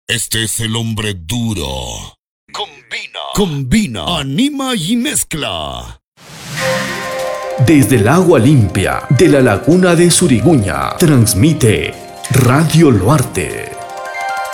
Este es el hombre duro. Combina, anima y mezcla. Desde el agua limpia de la laguna de Suriguña, transmite Radio Luarte.